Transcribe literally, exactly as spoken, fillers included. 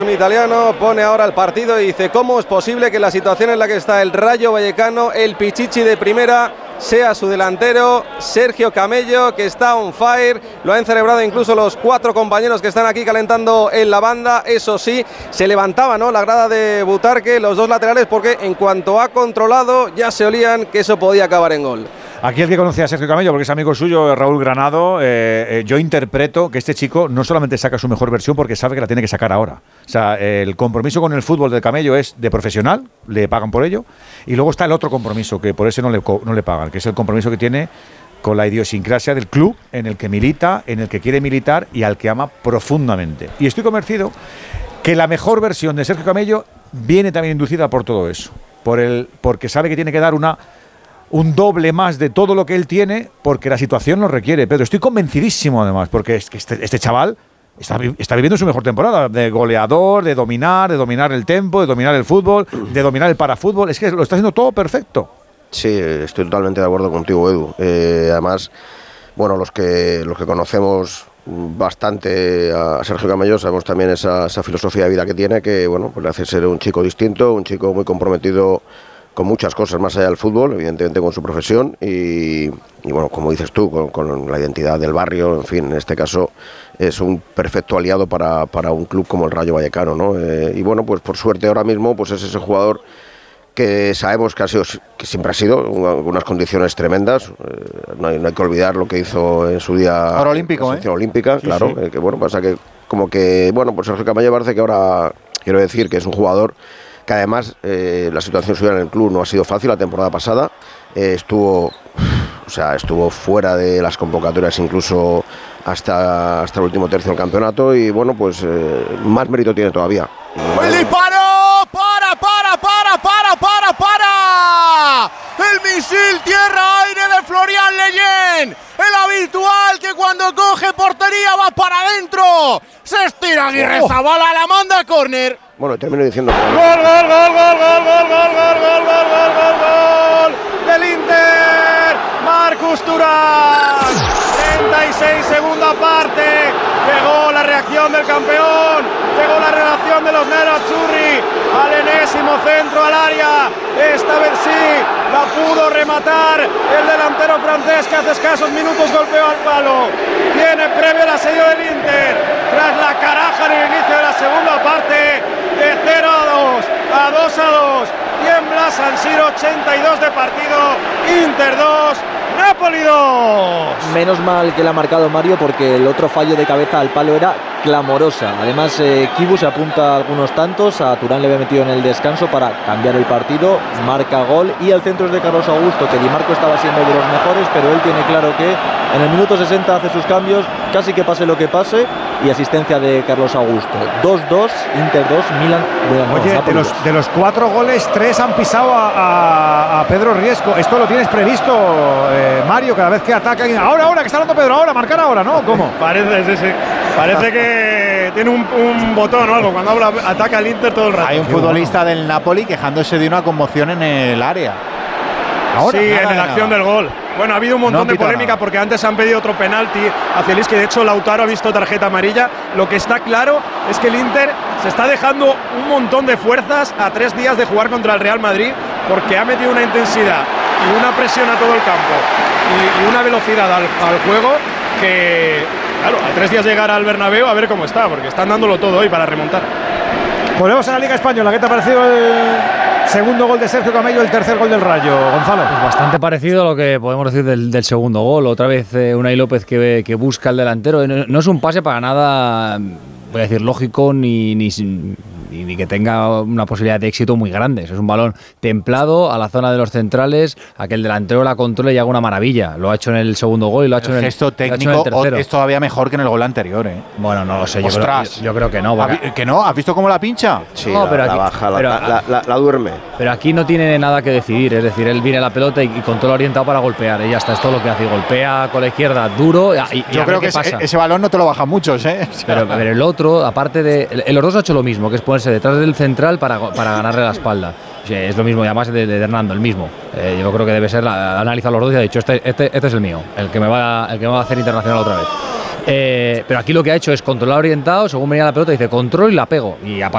Un italiano pone ahora el partido y dice: ¿cómo es posible que la situación en la que está el Rayo Vallecano, el Pichichi de primera, sea su delantero Sergio Camello, que está on fire? Lo han celebrado incluso los cuatro compañeros que están aquí calentando en la banda. Eso sí, se levantaba, ¿no?, la grada de Butarque, los dos laterales, porque en cuanto ha controlado ya se olían que eso podía acabar en gol. Aquí el que conoce a Sergio Camello, porque es amigo suyo, Raúl Granado, eh, eh, yo interpreto que este chico no solamente saca su mejor versión porque sabe que la tiene que sacar ahora. O sea, el compromiso con el fútbol de Camello es de profesional, le pagan por ello, y luego está el otro compromiso, que por eso no le, no le pagan, que es el compromiso que tiene con la idiosincrasia del club en el que milita, en el que quiere militar y al que ama profundamente. Y estoy convencido que la mejor versión de Sergio Camello viene también inducida por todo eso, por el, porque sabe que tiene que dar una... un doble más de todo lo que él tiene, porque la situación lo requiere. Pero estoy convencidísimo, además, porque es que este, este chaval está, está viviendo su mejor temporada, de goleador, de dominar, de dominar el tempo, de dominar el fútbol, de dominar el parafútbol. Es que lo está haciendo todo perfecto. Sí, estoy totalmente de acuerdo contigo, Edu. Eh, además, bueno, los que, los que conocemos bastante a Sergio Camello sabemos también esa, esa filosofía de vida que tiene, que bueno, pues le hace ser un chico distinto, un chico muy comprometido con muchas cosas más allá del fútbol, evidentemente con su profesión y, y bueno, como dices tú, con, con la identidad del barrio, en fin, en este caso es un perfecto aliado para, para un club como el Rayo Vallecano, ¿no? Eh, y bueno, pues por suerte ahora mismo pues es ese jugador que sabemos que, ha sido, que siempre ha sido unas condiciones tremendas, eh, no, hay, no hay que olvidar lo que hizo en su día ahora olímpico, la selección ¿eh? olímpica, sí, claro, sí. Eh, que bueno, pasa que como que, bueno, pues Sergio Camello parece que ahora, quiero decir que es un jugador que además eh, la situación suya en el club no ha sido fácil. La temporada pasada eh, estuvo, o sea, estuvo fuera de las convocatorias incluso hasta, hasta el último tercio del campeonato y bueno, pues eh, más mérito tiene todavía. ¡El disparo! ¡Para, para, para, para, para, para! El misil tierra-aire de Florian Leyen. El habitual que cuando coge portería va para adentro. Se estira Aguirre Zabala, la manda a córner. Bueno, termino diciendo que... ¡Gol, gol, gol, gol, gol, gol, gol, gol, gol, gol, gol, gol, gol! ¡Del Inter! ¡Marcus Thuram! treinta y seis, segunda parte. Llegó la reacción del campeón. Llegó la reacción de los nerazzurri. Al enésimo centro al área. Esta vez sí la pudo rematar el delantero francés que hace escasos minutos golpeó al palo. Tiene previo el asedio del Inter. Tras la caraja en el inicio de la segunda parte. De cero a dos, a dos a dos, tiembla San Siro, ochenta y dos de partido, Inter dos, Napoli dos. Menos mal que le ha marcado Mario porque el otro fallo de cabeza al palo era clamorosa. Además, eh, Kibu se apunta a algunos tantos, a Turán le había metido en el descanso para cambiar el partido, marca gol y el centro es de Carlos Augusto, que Di Marco estaba siendo de los mejores, pero él tiene claro que en el minuto sesenta hace sus cambios, casi que pase lo que pase, y asistencia de Carlos Augusto. dos dos, Inter dos, Milan. Bueno, Oye, no, de los, de los cuatro goles, tres han pisado a, a, a Pedro Riesco. ¿Esto lo tienes previsto, eh, Mario, cada vez que ataca? Ahora, ahora, que está dando Pedro, ahora, marcar ahora, ¿no? ¿Cómo? Parece, sí, sí. Parece que tiene un, un botón o algo. Cuando habla, ataca el Inter todo el rato. Hay un futbolista del Napoli quejándose de una conmoción en el área. Ahora, sí, nada, en la acción nada. del gol. Bueno, ha habido un montón No de polémica nada. porque antes han pedido otro penalti hacia el Isque. De hecho, Lautaro ha visto tarjeta amarilla. Lo que está claro es que el Inter se está dejando un montón de fuerzas a tres días de jugar contra el Real Madrid porque ha metido una intensidad y una presión a todo el campo y, y una velocidad al, al juego que, claro, a tres días llegar al Bernabéu a ver cómo está, porque están dándolo todo hoy para remontar. Volvemos a la Liga Española. ¿Qué te ha parecido el segundo gol de Sergio Camello, el tercer gol del Rayo, Gonzalo? Pues bastante parecido a lo que podemos decir del, del segundo gol. Otra vez eh, Unai López que, que busca el delantero. No, no es un pase para nada, voy a decir, lógico ni, ni, ni, ni que tenga una posibilidad de éxito muy grande. Es un balón templado a la zona de los centrales, a que el delantero la controle y haga una maravilla. Lo ha hecho en el segundo gol y lo ha hecho el en el, gesto técnico lo ha hecho en el tercero. es todavía mejor que en el gol anterior, ¿eh? Bueno, no lo sé, yo creo, yo, yo creo que no. Porque... ¿Que no? ¿Has visto cómo la pincha? Sí, no, la, pero la aquí, baja, pero, la, la, la, la duerme. Pero aquí no tiene nada que decidir, es decir, él viene a la pelota y, y controla orientado para golpear, y ya está, es todo lo que hace. Golpea con la izquierda duro. Y, y yo creo que ese, ese balón no te lo bajan muchos, ¿eh? O sea, pero, pero el otro, aparte de. El, los dos ha hecho lo mismo, que es ponerse detrás del central para, para ganarle la espalda. O sea, es lo mismo, y además de, de Hernando, el mismo. Eh, yo creo que debe ser, ha analizado los dos y ha dicho: este, este, este es el mío, el que me va, el que me va a hacer internacional otra vez. Eh, pero aquí lo que ha hecho es controlar orientado, según venía la pelota, dice control y la pego. Y ha